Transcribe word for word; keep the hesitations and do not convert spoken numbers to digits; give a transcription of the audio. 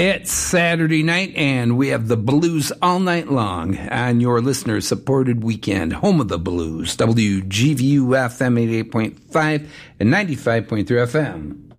It's Saturday night, and we have the blues all night long on your listener-supported weekend, home of the blues, W G V U F M eighty-eight point five and ninety-five point three F M.